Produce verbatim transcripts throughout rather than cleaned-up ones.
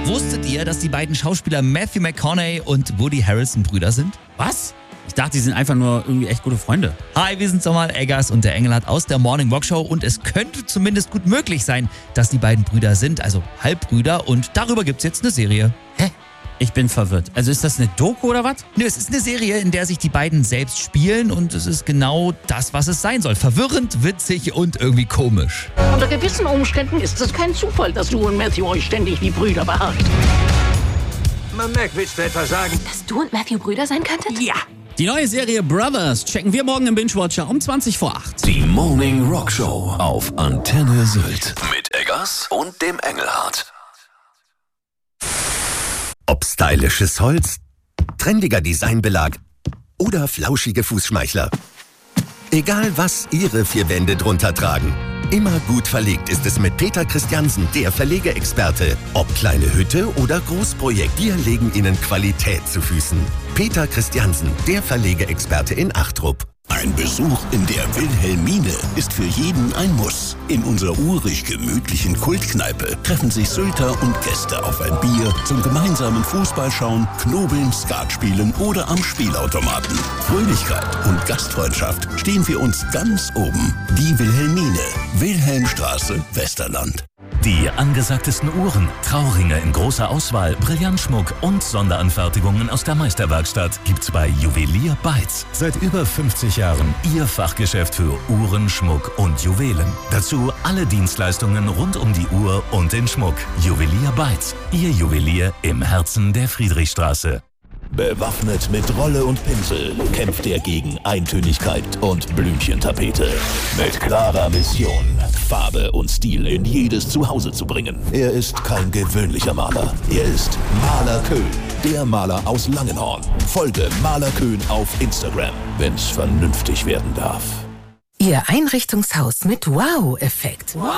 Wusstet ihr, dass die beiden Schauspieler Matthew McConaughey und Woody Harrelson Brüder sind? Was? Ich dachte, die sind einfach nur irgendwie echt gute Freunde. Hi, wir sind Sommer Eggers und der Engelhardt aus der Morning Rock Show und es könnte zumindest gut möglich sein, dass die beiden Brüder sind, also Halbbrüder, und darüber gibt's jetzt eine Serie. Hä? Ich bin verwirrt. Also ist das eine Doku oder was? Nö, es ist eine Serie, in der sich die beiden selbst spielen und es ist genau das, was es sein soll. Verwirrend, witzig und irgendwie komisch. Unter gewissen Umständen ist es kein Zufall, dass du und Matthew euch ständig wie Brüder beharrt. Man merkt, willst du etwas sagen? Dass du und Matthew Brüder sein könntet? Ja. Die neue Serie Brothers checken wir morgen im Binge-Watcher um zwanzig vor acht. Die Morning Rock Show auf Antenne Sylt. Mit Eggers und dem Engelhardt. Ob stylisches Holz, trendiger Designbelag oder flauschige Fußschmeichler. Egal was Ihre vier Wände drunter tragen. Immer gut verlegt ist es mit Peter Christiansen, der Verlegeexperte. Ob kleine Hütte oder Großprojekt, wir legen Ihnen Qualität zu Füßen. Peter Christiansen, der Verlegeexperte in Achtrup. Ein Besuch in der Wilhelmine ist für jeden ein Muss. In unserer urig gemütlichen Kultkneipe treffen sich Sylter und Gäste auf ein Bier zum gemeinsamen Fußballschauen, Knobeln, Skat spielen oder am Spielautomaten. Fröhlichkeit und Gastfreundschaft stehen für uns ganz oben. Die Wilhelmine, Wilhelmstraße, Westerland. Die angesagtesten Uhren, Trauringe in großer Auswahl, Brillantschmuck und Sonderanfertigungen aus der Meisterwerkstatt gibt's bei Juwelier Beitz. Seit über fünfzig Jahren Ihr Fachgeschäft für Uhren, Schmuck und Juwelen. Dazu alle Dienstleistungen rund um die Uhr und den Schmuck. Juwelier Beitz, Ihr Juwelier im Herzen der Friedrichstraße. Bewaffnet mit Rolle und Pinsel kämpft er gegen Eintönigkeit und Blümchentapete. Mit klarer Mission, Farbe und Stil in jedes Zuhause zu bringen. Er ist kein gewöhnlicher Maler. Er ist Maler Köhn, der Maler aus Langenhorn. Folge Maler Köhn auf Instagram, wenn's vernünftig werden darf. Ihr Einrichtungshaus mit Wow-Effekt. Wow!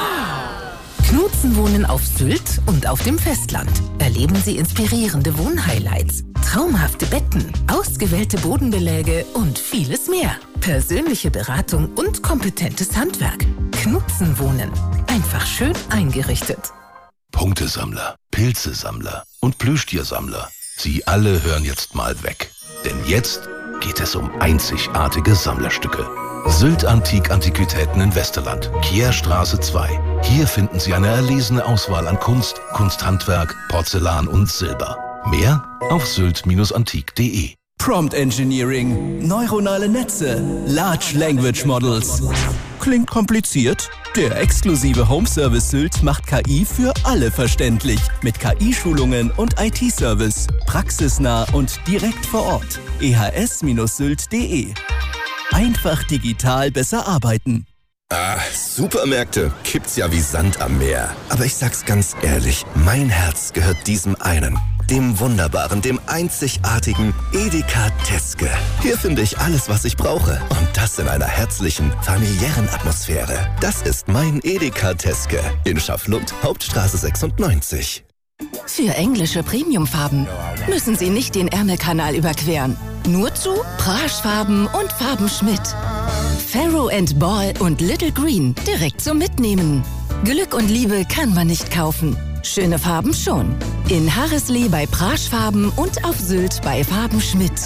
Knutzen wohnen auf Sylt und auf dem Festland. Erleben Sie inspirierende Wohnhighlights, traumhafte Betten, ausgewählte Bodenbeläge und vieles mehr. Persönliche Beratung und kompetentes Handwerk. Knutzen wohnen. Einfach schön eingerichtet. Punktesammler, Pilzesammler und Plüschtiersammler. Sie alle hören jetzt mal weg. Denn jetzt geht es um einzigartige Sammlerstücke. Sylt Antik Antiquitäten in Westerland, Kierstraße zwei. Hier finden Sie eine erlesene Auswahl an Kunst, Kunsthandwerk, Porzellan und Silber. Mehr auf sylt antik punkt de. Prompt Engineering, neuronale Netze, Large Language Models. Klingt kompliziert? Der exklusive Home Service Sylt macht K I für alle verständlich. Mit K I-Schulungen und I T-Service. Praxisnah und direkt vor Ort. e h s Sylt punkt de. Einfach digital besser arbeiten. Ah, Supermärkte gibt's ja wie Sand am Meer. Aber ich sag's ganz ehrlich, mein Herz gehört diesem einen. Dem wunderbaren, dem einzigartigen Edeka Teske. Hier finde ich alles, was ich brauche. Und das in einer herzlichen, familiären Atmosphäre. Das ist mein Edeka Teske in Schafflund, Hauptstraße sechsundneunzig. Für englische Premiumfarben müssen Sie nicht den Ärmelkanal überqueren. Nur zu Praschfarben und Farben Schmidt. Farrow and Ball und Little Green direkt zum Mitnehmen. Glück und Liebe kann man nicht kaufen. Schöne Farben schon. In Harrislee bei Praschfarben und auf Sylt bei Farben Schmidt.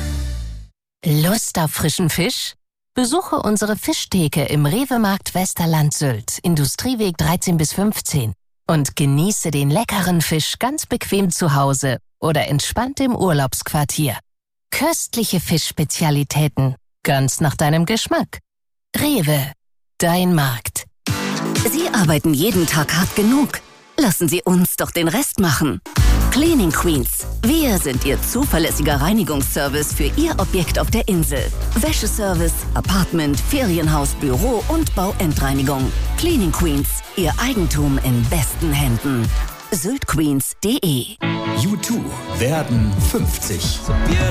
Lust auf frischen Fisch? Besuche unsere Fischtheke im Rewe-Markt Westerland Sylt, Industrieweg dreizehn bis fünfzehn. Und genieße den leckeren Fisch ganz bequem zu Hause oder entspannt im Urlaubsquartier. Köstliche Fischspezialitäten, ganz nach deinem Geschmack. Rewe, dein Markt. Sie arbeiten jeden Tag hart genug. Lassen Sie uns doch den Rest machen. Cleaning Queens. Wir sind Ihr zuverlässiger Reinigungsservice für Ihr Objekt auf der Insel. Wäscheservice, Apartment, Ferienhaus, Büro und Bauendreinigung. Cleaning Queens. Ihr Eigentum in besten Händen. sylt queens punkt de. U zwei werden fünfzig.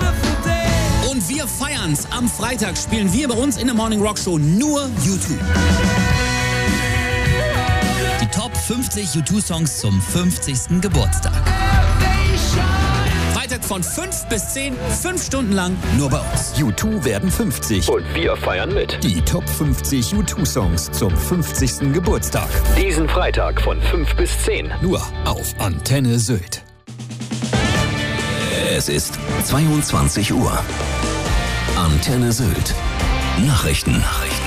Und wir feiern's. Am Freitag spielen wir bei uns in der Morning Rock Show nur U zwei. Die Top fünfzig U zwei Songs zum fünfzigsten Geburtstag. Freitag Freitag von fünf bis zehn, fünf Stunden lang nur bei uns. U zwei werden fünfzig. Und wir feiern mit. Die Top fünfzig U zwei Songs zum fünfzigsten Geburtstag. Diesen Freitag von fünf bis zehn. Nur auf Antenne Sylt. Es ist zweiundzwanzig Uhr. Antenne Sylt. Nachrichten. Nachrichten.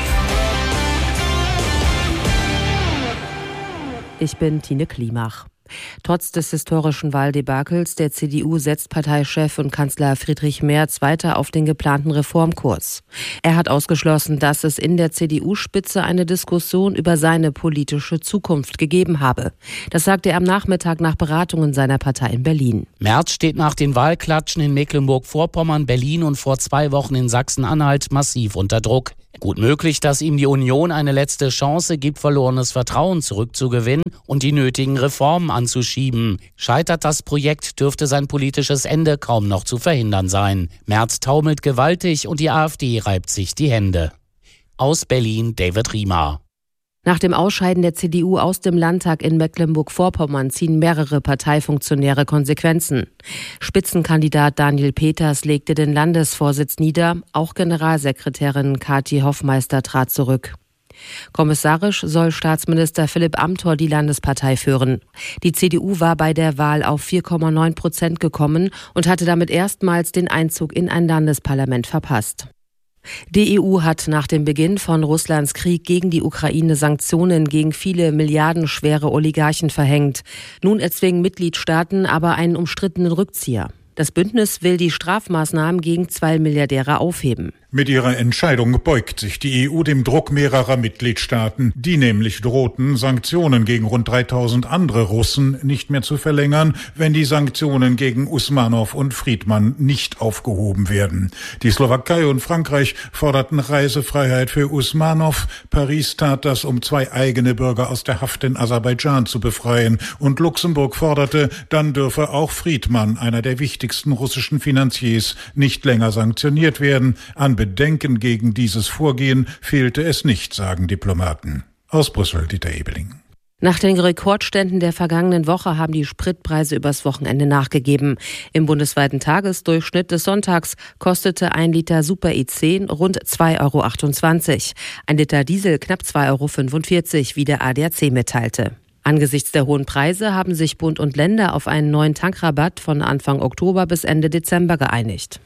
Ich bin Tine Klimach. Trotz des historischen Wahldebakels der C D U setzt Parteichef und Kanzler Friedrich Merz weiter auf den geplanten Reformkurs. Er hat ausgeschlossen, dass es in der C D U-Spitze eine Diskussion über seine politische Zukunft gegeben habe. Das sagte er am Nachmittag nach Beratungen seiner Partei in Berlin. Merz steht nach den Wahlklatschen in Mecklenburg-Vorpommern, Berlin und vor zwei Wochen in Sachsen-Anhalt massiv unter Druck. Gut möglich, dass ihm die Union eine letzte Chance gibt, verlorenes Vertrauen zurückzugewinnen und die nötigen Reformen anzuschieben. Scheitert das Projekt, dürfte sein politisches Ende kaum noch zu verhindern sein. Merz taumelt gewaltig und die AfD reibt sich die Hände. Aus Berlin, David Riemer. Nach dem Ausscheiden der C D U aus dem Landtag in Mecklenburg-Vorpommern ziehen mehrere Parteifunktionäre Konsequenzen. Spitzenkandidat Daniel Peters legte den Landesvorsitz nieder, auch Generalsekretärin Kathi Hoffmeister trat zurück. Kommissarisch soll Staatsminister Philipp Amthor die Landespartei führen. Die C D U war bei der Wahl auf vier Komma neun Prozent gekommen und hatte damit erstmals den Einzug in ein Landesparlament verpasst. Die E U hat nach dem Beginn von Russlands Krieg gegen die Ukraine Sanktionen gegen viele milliardenschwere Oligarchen verhängt. Nun erzwingen Mitgliedstaaten aber einen umstrittenen Rückzieher. Das Bündnis will die Strafmaßnahmen gegen zwei Milliardäre aufheben. Mit ihrer Entscheidung beugt sich die E U dem Druck mehrerer Mitgliedstaaten, die nämlich drohten, Sanktionen gegen rund dreitausend andere Russen nicht mehr zu verlängern, wenn die Sanktionen gegen Usmanow und Friedman nicht aufgehoben werden. Die Slowakei und Frankreich forderten Reisefreiheit für Usmanow. Paris tat das, um zwei eigene Bürger aus der Haft in Aserbaidschan zu befreien. Und Luxemburg forderte, dann dürfe auch Friedman, einer der wichtigsten russischen Finanziers, nicht länger sanktioniert werden. An Bedenken gegen dieses Vorgehen fehlte es nicht, sagen Diplomaten. Aus Brüssel, Dieter Ebeling. Nach den Rekordständen der vergangenen Woche haben die Spritpreise übers Wochenende nachgegeben. Im bundesweiten Tagesdurchschnitt des Sonntags kostete ein Liter Super E zehn rund zwei Euro achtundzwanzig. Ein Liter Diesel knapp zwei Euro fünfundvierzig, wie der A D A C mitteilte. Angesichts der hohen Preise haben sich Bund und Länder auf einen neuen Tankrabatt von Anfang Oktober bis Ende Dezember geeinigt.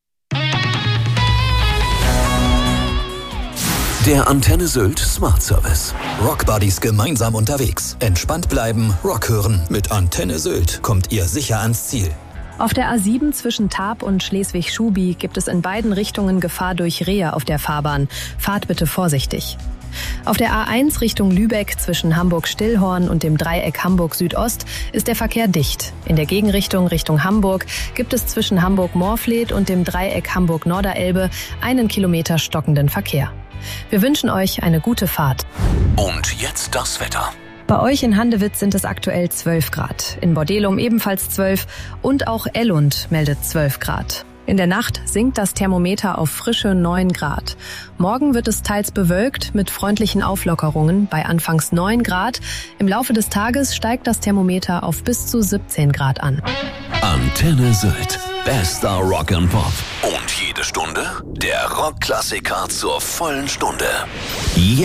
Der Antenne Sylt Smart Service. Rockbuddies gemeinsam unterwegs. Entspannt bleiben, Rock hören. Mit Antenne Sylt kommt ihr sicher ans Ziel. Auf der A sieben zwischen Tarp und Schleswig-Schubi gibt es in beiden Richtungen Gefahr durch Rehe auf der Fahrbahn. Fahrt bitte vorsichtig. Auf der A eins Richtung Lübeck zwischen Hamburg-Stillhorn und dem Dreieck Hamburg-Südost ist der Verkehr dicht. In der Gegenrichtung Richtung Hamburg gibt es zwischen Hamburg-Morfleet und dem Dreieck Hamburg-Norderelbe einen Kilometer stockenden Verkehr. Wir wünschen euch eine gute Fahrt. Und jetzt das Wetter. Bei euch in Handewitz sind es aktuell zwölf Grad, in Bordelum ebenfalls zwölf und auch Ellund meldet zwölf Grad. In der Nacht sinkt das Thermometer auf frische neun Grad. Morgen wird es teils bewölkt mit freundlichen Auflockerungen bei anfangs neun Grad. Im Laufe des Tages steigt das Thermometer auf bis zu siebzehn Grad an. Antenne Sylt. Bester Rock and Pop. Und jede Stunde der Rockklassiker zur vollen Stunde.